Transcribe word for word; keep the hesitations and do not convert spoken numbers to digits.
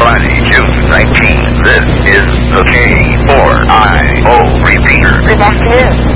Friday, June nineteenth. This is the K four I O repeater. Good afternoon.